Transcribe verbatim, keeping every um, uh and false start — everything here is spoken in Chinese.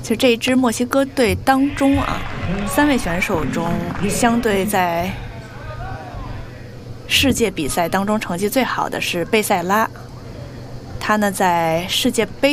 就这一支墨西哥队当中啊，三位选手中，相对在世界比赛当中成绩最好的是贝塞拉，他呢在世界杯